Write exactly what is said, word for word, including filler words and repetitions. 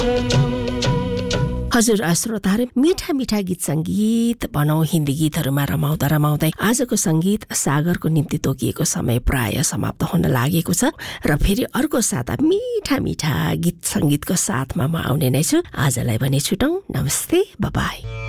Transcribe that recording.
हजुर श्रोताहरू, मिठा मिठा गीत सङ्गीत भनौँ हिन्दी गीतहरूमा रमाउँदा रमाउँदै आजको सङ्गीत सागरको निम्ति तोकिएको समय प्राय समाप्त हुन लागेको छ र फेरि अर्को साता मिठा मिठा गीत सङ्गीतको साथमा म आउने नै छु। आजलाई भने छुटौँ। नमस्ते, बाइ।